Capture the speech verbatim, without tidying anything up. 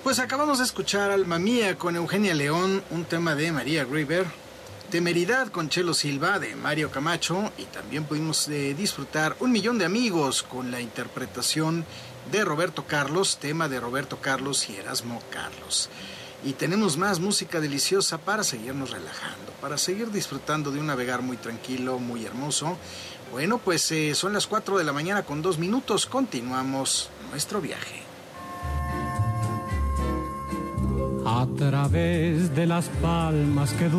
Pues acabamos de escuchar Alma Mía con Eugenia León, un tema de María Grieber, Temeridad con Chelo Silva de Mario Camacho, y también pudimos eh, disfrutar Un Millón de Amigos con la interpretación de Roberto Carlos, tema de Roberto Carlos y Erasmo Carlos. Y tenemos más música deliciosa para seguirnos relajando, para seguir disfrutando de un navegar muy tranquilo, muy hermoso. Bueno, pues eh, son las cuatro de la mañana con dos minutos, continuamos nuestro viaje. A través de las palmas que